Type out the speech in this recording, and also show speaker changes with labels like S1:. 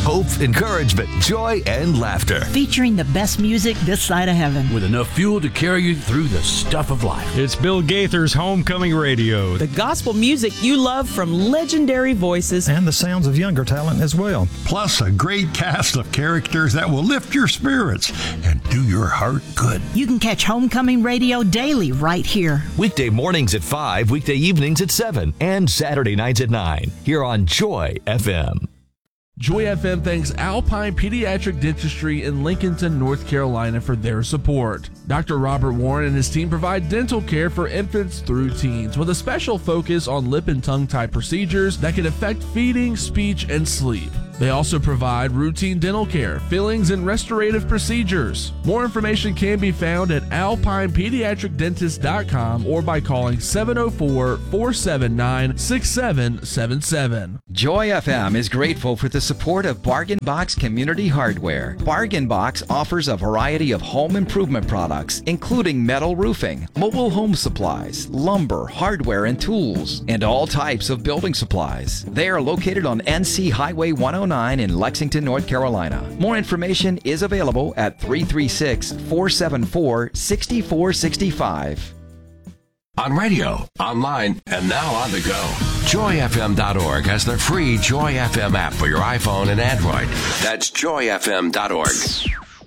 S1: hope, encouragement, joy, and laughter.
S2: Featuring the best music this side of heaven.
S3: With enough fuel to carry you through the stuff of life.
S4: It's Bill Gaither's Homecoming Radio.
S5: The gospel music you love from legendary voices.
S6: And the sounds of younger talent as well.
S7: Plus a great cast of characters that will lift your spirits and do your heart good.
S2: You can catch Homecoming Radio daily right here.
S1: Weekday mornings at 5, weekday evenings at 7, and Saturday nights at 9, here on Joy FM.
S8: Joy FM thanks Alpine Pediatric Dentistry in Lincolnton, North Carolina for their support. Dr. Robert Warren and his team provide dental care for infants through teens with a special focus on lip and tongue tie procedures that can affect feeding, speech, and sleep. They also provide routine dental care, fillings, and restorative procedures. More information can be found at alpinepediatricdentist.com or by calling 704-479-6777.
S9: Joy FM is grateful for the support of Bargain Box Community Hardware. Bargain Box offers a variety of home improvement products, including metal roofing, mobile home supplies, lumber, hardware, and tools, and all types of building supplies. They are located on NC Highway 109 in Lexington, North Carolina. More information is available at 336-474-6465.
S3: On radio, online, and now on the go. JoyFM.org has the free Joy FM app for your iPhone and Android. That's JoyFM.org.